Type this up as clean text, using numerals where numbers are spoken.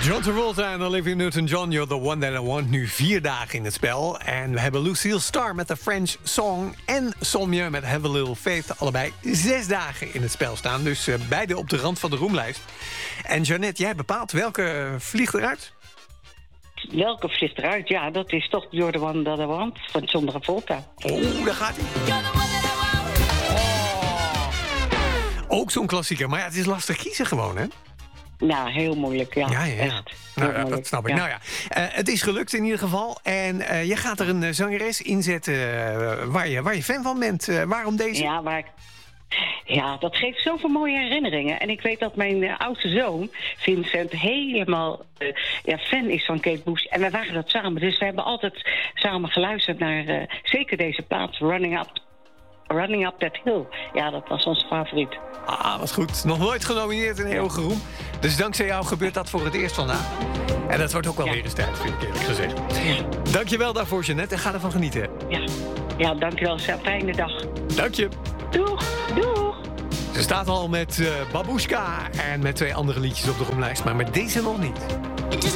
John Travolta en Olivia Newton-John, You're the One That I Want. Nu 4 dagen in het spel. En we hebben Lucille Starr met The French Song en Sommieu met Have a Little Faith. Allebei 6 dagen in het spel staan. Dus beide op de rand van de roemlijst. En Jeannette, jij bepaalt welke vliegt eruit? Welke vliegt eruit? Ja, dat is toch You're the One That I Want van John Travolta. Oh, daar gaat hij. Ook zo'n klassieker. Maar ja, het is lastig kiezen gewoon, hè? Nou, heel moeilijk, ja. Ja. Echt. Nou, dat snap ik. Ja. Nou ja, het is gelukt in ieder geval. En je gaat er een zangeres inzetten waar je fan van bent. Waarom deze? Ja, dat geeft zoveel mooie herinneringen. En ik weet dat mijn oudste zoon, Vincent, helemaal fan is van Kate Bush. En wij waren dat samen. Dus we hebben altijd samen geluisterd naar zeker deze plaats, Running Up That Hill. Ja, dat was ons favoriet. Ah, wat goed. Nog nooit genomineerd in Eeuwige Roem. Dus dankzij jou gebeurt dat voor het eerst vandaag. En dat wordt ook wel weer eens tijd, vind ik eerlijk gezegd. Dankjewel daarvoor, Jeannette. En ga ervan genieten. Ja, dankjewel. Fijne dag. Dank je. Doeg. Ze staat al met Babushka en met 2 andere liedjes op de roemlijst. Maar met deze nog niet.